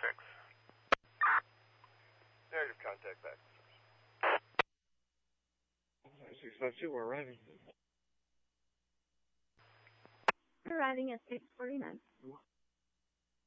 Negative contact back. 652, we're arriving. We're arriving at 649.